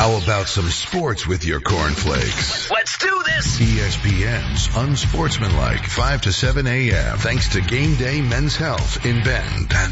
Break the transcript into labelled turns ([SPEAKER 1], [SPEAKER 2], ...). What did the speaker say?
[SPEAKER 1] How about some sports with your cornflakes?
[SPEAKER 2] Let's do this!
[SPEAKER 1] ESPN's Unsportsmanlike, 5 to 7 a.m. Thanks to Game Day Men's Health in Bend and